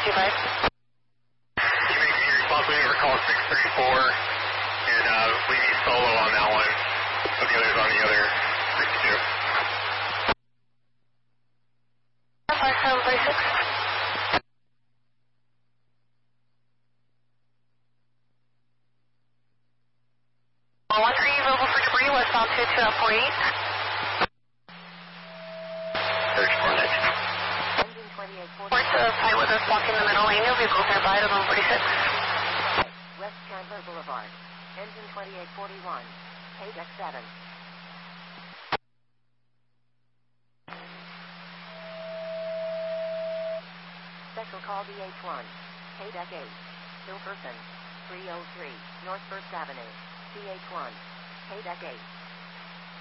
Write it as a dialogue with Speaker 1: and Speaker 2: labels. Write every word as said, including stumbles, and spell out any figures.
Speaker 1: two five.
Speaker 2: You make me responsible for call six three four, and uh, leave me solo on that one. But the others on the other sixty-two.
Speaker 1: five seven three six. one three, available for debris, westbound two two four eight.
Speaker 2: Search for next.
Speaker 1: Engine twenty-eight forty. Report to fight with us, walk in the middle lane, your vehicle's nearby to one forty-six.
Speaker 3: West Chandler Boulevard. Engine twenty-eight forty-one. K D E C seven. Special call D H one. K D E C eight. Hilperson. three oh three. North First Avenue. D H one. K D E C eight.